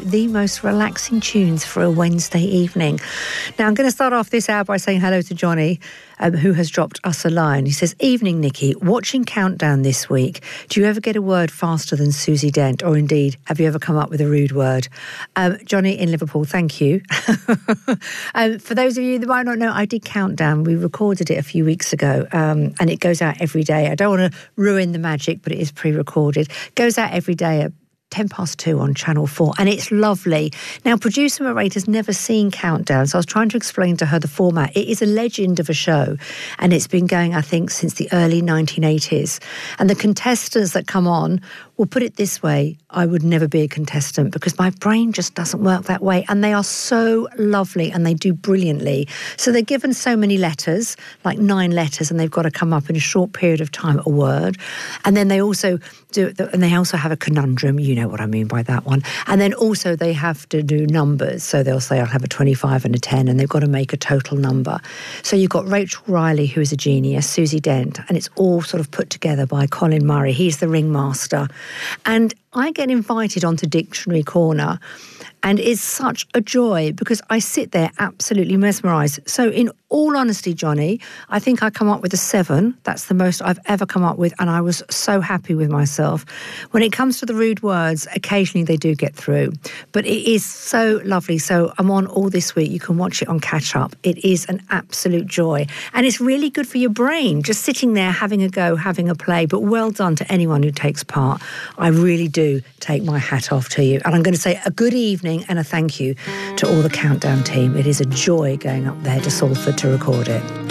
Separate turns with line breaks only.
the most relaxing tunes for a Wednesday evening. Now, I'm going to start off this hour by saying hello to Johnny, who has dropped us a line. He says, "Evening, Nikki. Watching Countdown this week, do you ever get a word faster than Susie Dent? Or indeed, have you ever come up with a rude word?" Johnny in Liverpool, thank you. For those of you that might not know, I did Countdown. We recorded it a few weeks ago, and it goes out every day. I don't want to ruin the magic, but it is pre-recorded. Goes out every day at 2:10 on Channel 4, and it's lovely. Now, producer Mairead has never seen Countdown, so I was trying to explain to her the format. It is a legend of a show, and it's been going, I think, since the early 1980s. And the contestants that come on, well, put it this way, I would never be a contestant because my brain just doesn't work that way. And they are so lovely and they do brilliantly. So they're given so many letters, like 9 letters, and they've got to come up in a short period of time, a word. And then they also and they also have a conundrum, you know what I mean by that one. And then also they have to do numbers. So they'll say, I'll have a 25 and a 10, and they've got to make a total number. So you've got Rachel Riley, who is a genius, Susie Dent, and it's all sort of put together by Colin Murray. He's the ringmaster. And I get invited onto Dictionary Corner, and it's such a joy because I sit there absolutely mesmerised. So in all honesty, Johnny, I think I come up with a 7. That's the most I've ever come up with, and I was so happy with myself. When it comes to the rude words, occasionally they do get through, but it is so lovely. So I'm on all this week. You can watch it on Catch Up. It is an absolute joy, and it's really good for your brain, just sitting there having a go, having a play. But well done to anyone who takes part. I really do take my hat off to you, and I'm going to say a good evening and a thank you to all the Countdown team. It is a joy going up there to Salford to record it.